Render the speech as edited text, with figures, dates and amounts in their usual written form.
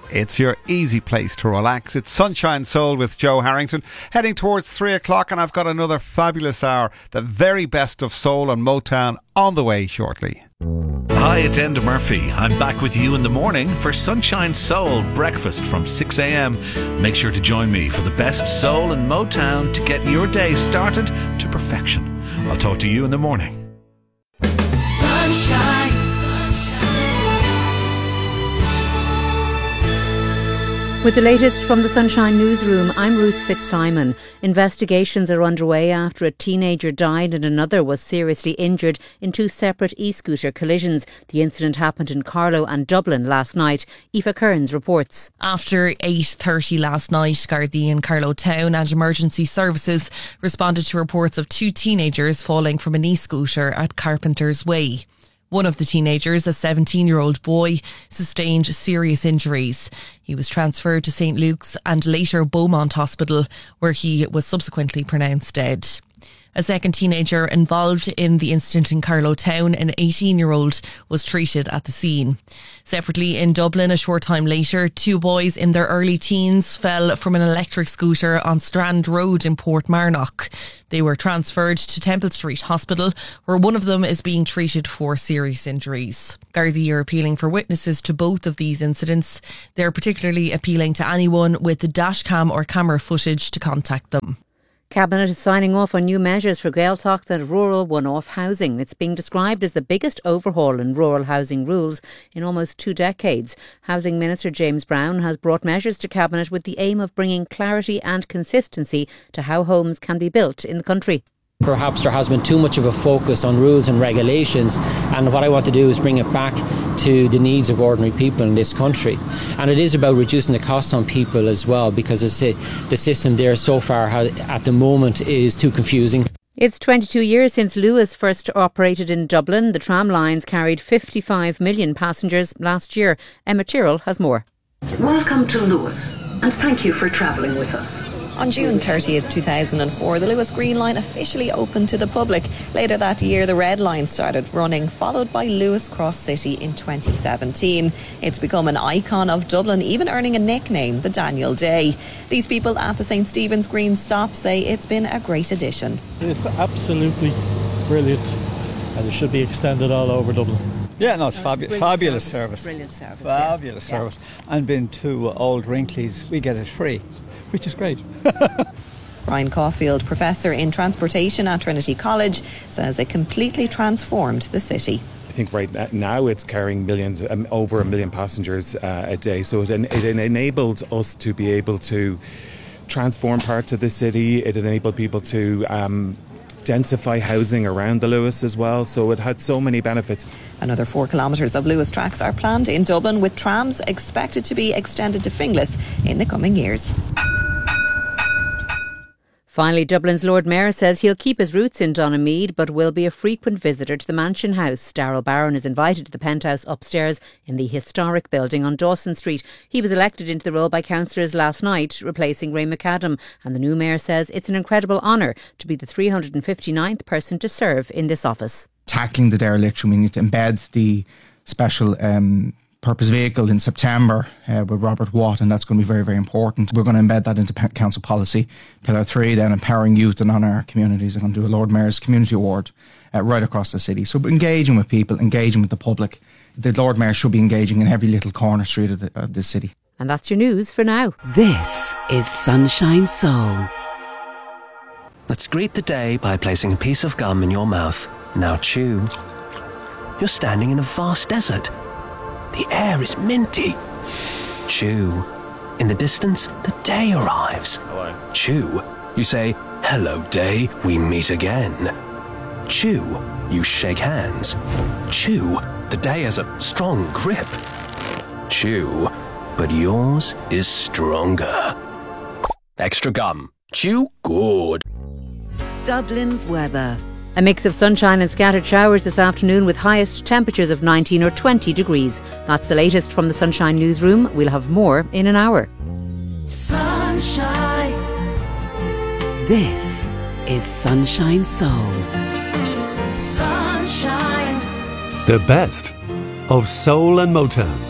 It's your easy place to relax. It's Sunshine Soul with Joe Harrington. Heading towards 3 o'clock, and I've got another fabulous hour. The very best of soul and Motown on the way shortly. Hi, it's Enda Murphy. I'm back with you in the morning for Sunshine Soul breakfast from 6 a.m. Make sure to join me for the best soul and Motown to get your day started to perfection. I'll talk to you in the morning. Sunshine. With the latest from the Sunshine Newsroom, I'm Ruth Fitzsimon. Investigations are underway after a teenager died and another was seriously injured in two separate e-scooter collisions. The incident happened in Carlow and Dublin last night. Aoife Kearns reports. After 8:30 last night, Gardaí in Carlow Town and emergency services responded to reports of two teenagers falling from an e-scooter at Carpenter's Way. One of the teenagers, a 17-year-old boy, sustained serious injuries. He was transferred to St Luke's and later Beaumont Hospital, where he was subsequently pronounced dead. A second teenager involved in the incident in Carlow Town, an 18-year-old, was treated at the scene. Separately, in Dublin, a short time later, two boys in their early teens fell from an electric scooter on Strand Road in Portmarnock. They were transferred to Temple Street Hospital, where one of them is being treated for serious injuries. Gardaí are appealing for witnesses to both of these incidents. They're particularly appealing to anyone with the dashcam or camera footage to contact them. Cabinet is signing off on new measures for Gaeltacht and rural one-off housing. It's being described as the biggest overhaul in rural housing rules in almost 2 decades. Housing Minister James Brown has brought measures to Cabinet with the aim of bringing clarity and consistency to how homes can be built in the country. Perhaps there has been too much of a focus on rules and regulations, and what I want to do is bring it back to the needs of ordinary people in this country. And it is about reducing the costs on people as well, because the system there so far at the moment is too confusing. It's 22 years since Luas first operated in Dublin. The tram lines carried 55 million passengers last year. Emma Tyrrell has more. Welcome to Luas, and thank you for travelling with us. On June 30th, 2004, the Luas Green Line officially opened to the public. Later that year, the Red Line started running, followed by Luas Cross City in 2017. It's become an icon of Dublin, even earning a nickname, the Daniel Day. These people at the St Stephen's Green stop say it's been a great addition. It's absolutely brilliant, and it should be extended all over Dublin. Yeah, no, it's fabulous service. Brilliant service. Fabulous service. And been to Old Wrinklies, we get it free, which is great. Ryan Caulfield, professor in transportation at Trinity College, says it completely transformed the city. I think right now it's carrying millions, over 1 million passengers a day. So it enabled us to be able to transform parts of the city. It enabled people to densify housing around the Luas as well, so it had so many benefits. Another 4 kilometres of Luas tracks are planned in Dublin, with trams expected to be extended to Finglas in the coming years. Finally, Dublin's Lord Mayor says he'll keep his roots in Donaghmede but will be a frequent visitor to the Mansion House. Darrell Barron is invited to the penthouse upstairs in the historic building on Dawson Street. He was elected into the role by councillors last night, replacing Ray McAdam, and the new mayor says it's an incredible honour to be the 359th person to serve in this office. Tackling the dereliction, we need to embed the special purpose vehicle in September with Robert Watt, and that's going to be very, very important. We're going to embed that into council policy. Pillar 3, then empowering youth and on our communities. I'm going to do a Lord Mayor's Community Award right across the city. So engaging with people, engaging with the public. The Lord Mayor should be engaging in every little corner street of this city. And that's your news for now. This is Sunshine Soul. Let's greet the day by placing a piece of gum in your mouth. Now chew. You're standing in a vast desert. The air is minty. Chew. In the distance, the day arrives. Hello. Chew. You say, hello day, we meet again. Chew. You shake hands. Chew. The day has a strong grip. Chew. But yours is stronger. Extra gum. Chew good. Dublin's weather. A mix of sunshine and scattered showers this afternoon with highest temperatures of 19 or 20 degrees. That's the latest from the Sunshine Newsroom. We'll have more in an hour. Sunshine. This is Sunshine Soul. Sunshine. The best of soul and Motown.